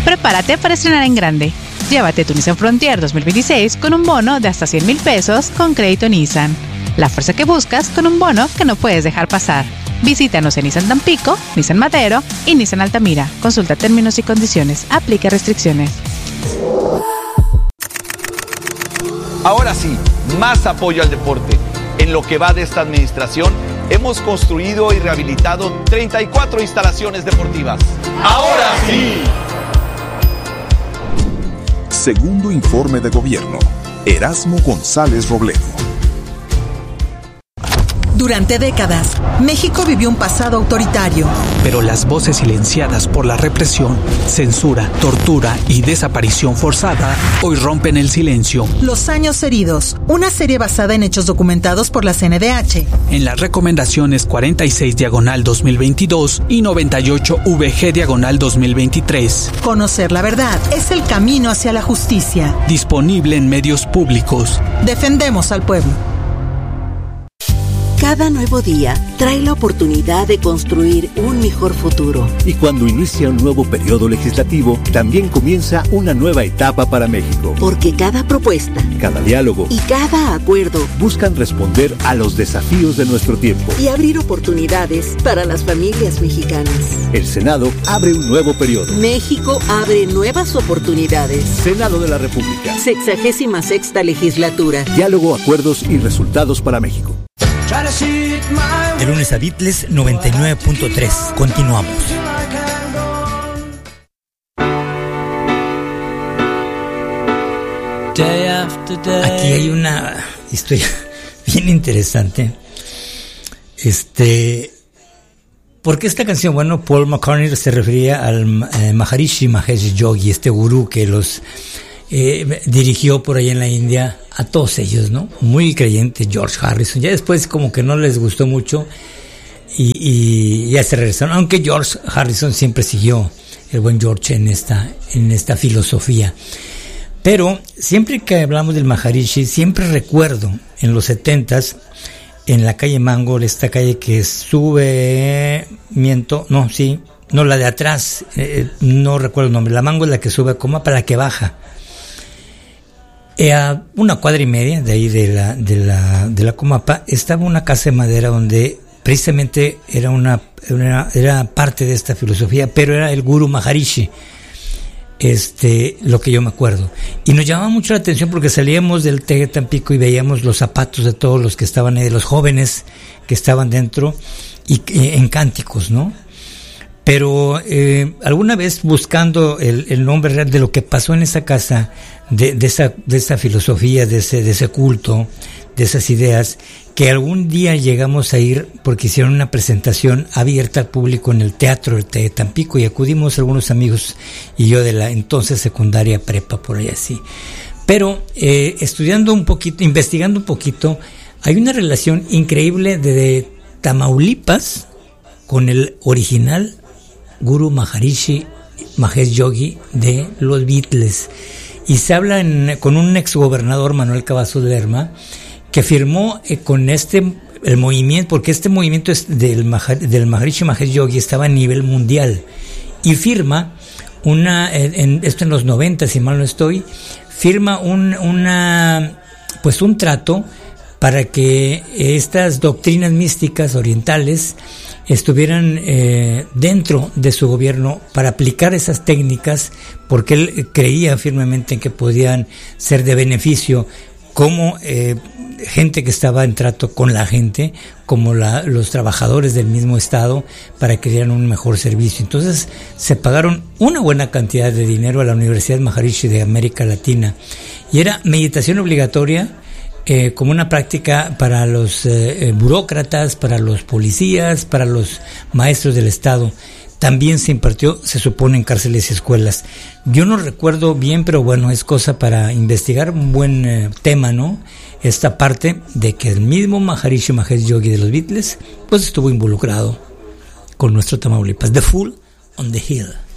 Prepárate para estrenar en grande. Llévate tu Nissan Frontier 2026 con un bono de hasta 100,000 pesos con crédito Nissan. La fuerza que buscas con un bono que no puedes dejar pasar. Visítanos en Nissan Tampico, Nissan Madero y Nissan Altamira. Consulta términos y condiciones. Aplica restricciones. Ahora sí, más apoyo al deporte. En lo que va de esta administración, hemos construido y rehabilitado 34 instalaciones deportivas. ¡Ahora sí! Segundo informe de gobierno. Erasmo González Robledo. Durante décadas, México vivió un pasado autoritario. Pero las voces silenciadas por la represión, censura, tortura y desaparición forzada hoy rompen el silencio. Los años heridos, una serie basada en hechos documentados por la CNDH. En las recomendaciones 46/2022 y 98VG/2023. Conocer la verdad es el camino hacia la justicia. Disponible en medios públicos. Defendemos al pueblo. Cada nuevo día trae la oportunidad de construir un mejor futuro. Y cuando inicia un nuevo periodo legislativo, también comienza una nueva etapa para México. Porque cada propuesta, cada diálogo y cada acuerdo buscan responder a los desafíos de nuestro tiempo y abrir oportunidades para las familias mexicanas. El Senado abre un nuevo periodo. México abre nuevas oportunidades. Senado de la República. 66ª legislatura. Diálogo, acuerdos y resultados para México. De lunes a Beatles 99.3. Continuamos. Aquí hay una historia bien interesante. ¿Por qué esta canción? Bueno, Paul McCartney se refería al Maharishi Mahesh Yogi, este gurú que los dirigió por ahí en la India a todos ellos, ¿no? Muy creyente, George Harrison. Ya después como que no les gustó mucho y ya se regresaron, aunque George Harrison siempre siguió, el buen George, en esta filosofía. Pero siempre que hablamos del Maharishi, siempre recuerdo en los 70s, en la calle Mango, esta calle que sube, la de atrás, no recuerdo el nombre, la Mango es la que sube a Coma, para la que baja. A una cuadra y media de ahí de la Comapa estaba una casa de madera donde precisamente era parte de esta filosofía, pero era el Guru Maharishi, lo que yo me acuerdo. Y nos llamaba mucho la atención porque salíamos del TEC de Tampico y veíamos los zapatos de todos los que estaban ahí, de los jóvenes que estaban dentro, y en cánticos, ¿no? Pero alguna vez buscando el nombre real de lo que pasó en esa casa, de esa filosofía, de ese culto, de esas ideas, que algún día llegamos a ir porque hicieron una presentación abierta al público en el Teatro de Tampico, y acudimos algunos amigos y yo de la entonces secundaria prepa, por ahí así. Pero estudiando un poquito, investigando un poquito, hay una relación increíble de Tamaulipas con el original Guru Maharishi Mahesh Yogi de los Beatles. Y se habla con un exgobernador, Manuel Cavazos Lerma, que firmó con el movimiento, porque este movimiento del Maharishi Mahesh Yogi estaba a nivel mundial, y firma esto en los 90, si mal no estoy, firma un trato para que estas doctrinas místicas orientales estuvieran dentro de su gobierno para aplicar esas técnicas, porque él creía firmemente en que podían ser de beneficio, como gente que estaba en trato con la gente, como los trabajadores del mismo estado, para que dieran un mejor servicio. Entonces se pagaron una buena cantidad de dinero a la Universidad Maharishi de América Latina, y era meditación obligatoria, como una práctica para los burócratas, para los policías, para los maestros del Estado. También se impartió, se supone, en cárceles y escuelas. Yo no recuerdo bien, pero bueno, es cosa para investigar, un buen tema, ¿no? Esta parte de que el mismo Maharishi Mahesh Yogi de los Beatles, pues estuvo involucrado con nuestro Tamaulipas. The Fool on the Hill.